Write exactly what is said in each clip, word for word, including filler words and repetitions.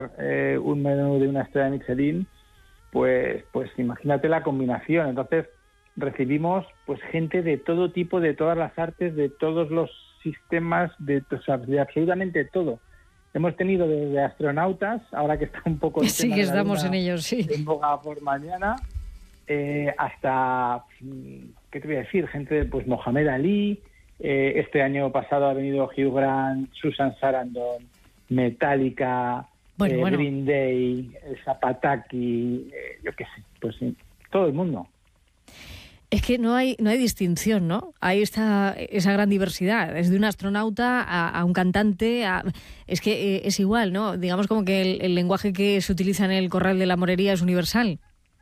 eh, un menú de una estrella Michelin, pues, pues imagínate la combinación. Entonces recibimos pues gente de todo tipo, de todas las artes, de todos los sistemas, de, o sea, de absolutamente todo. Hemos tenido desde astronautas, ahora que está un poco el sí, tema que de la estamos luna en ellos, sí. en boga por mañana, eh, hasta, ¿qué te voy a decir? Gente de pues, Mohamed Ali, eh, este año pasado ha venido Hugh Grant, Susan Sarandon, Metallica, bueno, eh, bueno. Green Day, Zapataki, eh, yo qué sé, pues sí, todo el mundo. Es que no hay no hay distinción, ¿no? Hay esta, esa gran diversidad, desde un astronauta a, a un cantante, a, es que eh, es igual, ¿no? Digamos como que el, el lenguaje que se utiliza en el Corral de la Morería es universal.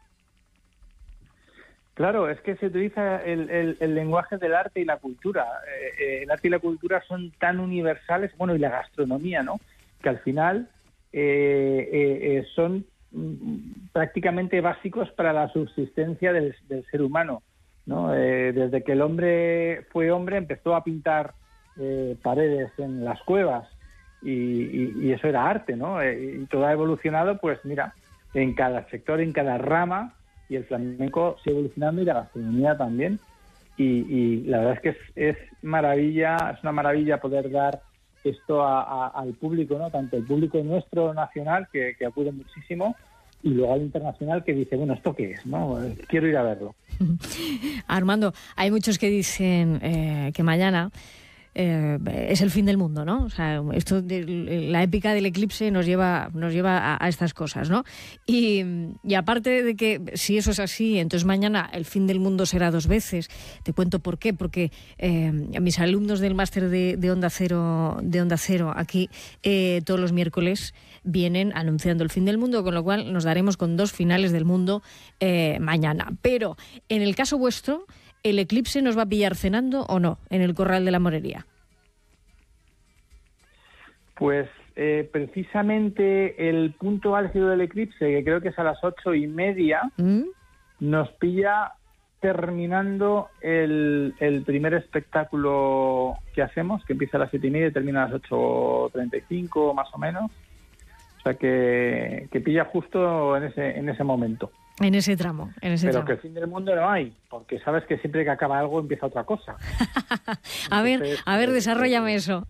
Claro, es que se utiliza el, el, el lenguaje del arte y la cultura. Eh, eh, el arte y la cultura son tan universales, bueno, y la gastronomía, ¿no? Que al final eh, eh, eh, son mm, prácticamente básicos para la subsistencia del, del ser humano, ¿no? Eh, desde que el hombre fue hombre empezó a pintar eh, paredes en las cuevas y, y, y eso era arte, ¿no? Eh, y todo ha evolucionado, pues mira, en cada sector, en cada rama, y el flamenco sigue evolucionando y la gastronomía también. Y, y la verdad es que es, es maravilla, es una maravilla poder dar esto a, a, al público, ¿no? Tanto el público nuestro nacional, que, que acude muchísimo, y luego al internacional que dice, bueno, ¿esto qué es? ¿No? Quiero ir a verlo. Armando, hay muchos que dicen eh, que mañana eh, es el fin del mundo, ¿no? O sea, esto de, la épica del eclipse nos lleva nos lleva a, a estas cosas, ¿no? Y, y aparte de que si eso es así, entonces mañana el fin del mundo será dos veces. Te cuento por qué, porque eh, mis alumnos del máster de, de Onda Cero, de Onda Cero aquí eh, todos los miércoles vienen anunciando el fin del mundo, con lo cual nos daremos con dos finales del mundo eh, mañana. Pero en el caso vuestro, ¿el eclipse nos va a pillar cenando o no en el Corral de la Morería? Pues eh, precisamente el punto álgido del eclipse, que creo que es a las ocho y media, ¿Mm? nos pilla terminando el, el primer espectáculo que hacemos, que empieza a las siete y media y termina a las ocho treinta y cinco más o menos. O sea que, que pilla justo en ese en ese momento. En ese tramo, en ese Pero tramo. que el fin del mundo no hay, porque sabes que siempre que acaba algo empieza otra cosa. a ver, Entonces, a ver, desarróllame eh, eso.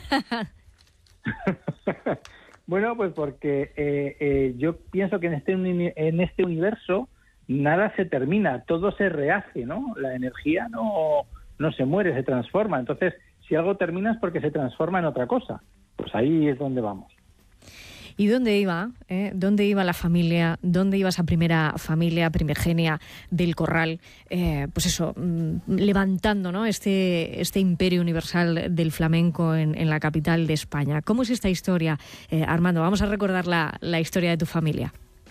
Bueno, pues porque eh, eh, yo pienso que en este uni- en este universo nada se termina, todo se rehace, ¿no? La energía no, no se muere, se transforma. Entonces, si algo termina es porque se transforma en otra cosa. Pues ahí es donde vamos. ¿Y dónde iba? Eh? ¿Dónde iba la familia? ¿Dónde iba esa primera familia primigenia del Corral? Eh, pues eso, mmm, levantando, ¿no? este, este imperio universal del flamenco en, en la capital de España. ¿Cómo es esta historia, eh, Armando? Vamos a recordar la, la historia de tu familia.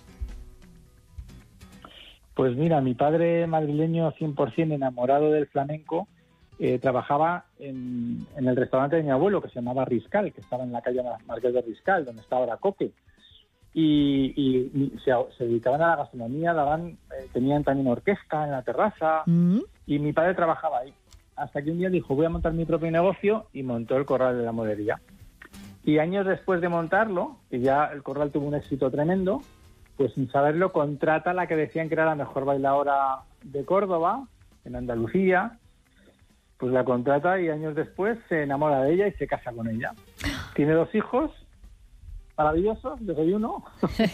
Pues mira, mi padre madrileño cien por ciento enamorado del flamenco, Eh, trabajaba en, en el restaurante de mi abuelo, que se llamaba Riscal, que estaba en la calle Marqués de Riscal, donde está ahora Coque. Y, y, y se, se dedicaban a la gastronomía, daban, eh, tenían también orquesta en la terraza, mm. y mi padre trabajaba ahí. Hasta que un día dijo, voy a montar mi propio negocio, y montó el Corral de la Morería. Y años después de montarlo, y ya el Corral tuvo un éxito tremendo, pues sin saberlo contrata a la que decían que era la mejor bailadora de Córdoba, en Andalucía. Pues la contrata y años después se enamora de ella y se casa con ella. Tiene dos hijos maravillosos, yo soy uno.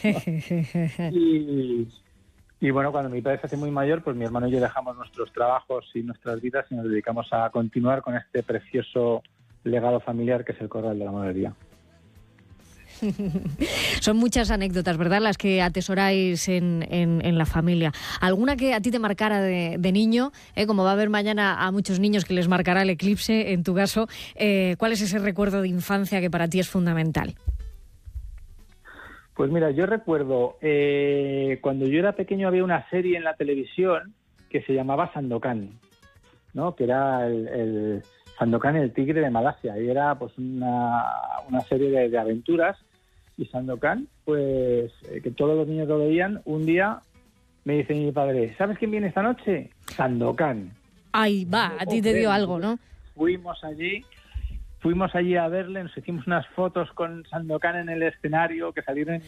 y, y bueno, cuando mi padre se hace muy mayor, pues mi hermano y yo dejamos nuestros trabajos y nuestras vidas y nos dedicamos a continuar con este precioso legado familiar que es el Corral de la Morería. Son muchas anécdotas, ¿verdad?, las que atesoráis en, en, en la familia. ¿Alguna que a ti te marcara de, de niño? ¿Eh? Como va a haber mañana a muchos niños que les marcará el eclipse, en tu caso, eh, ¿cuál es ese recuerdo de infancia que para ti es fundamental? Pues mira, yo recuerdo, eh, cuando yo era pequeño había una serie en la televisión que se llamaba Sandokan, ¿no? Que era el... el Sandokan, el tigre de Malasia, y era pues una, una serie de, de aventuras. Y Sandokan, pues eh, que todos los niños lo veían, un día me dice mi padre, ¿sabes quién viene esta noche? Sandokan. Ahí va, a ti te dio algo, ¿no? Fuimos allí fuimos allí a verle, nos hicimos unas fotos con Sandokan en el escenario, que salieron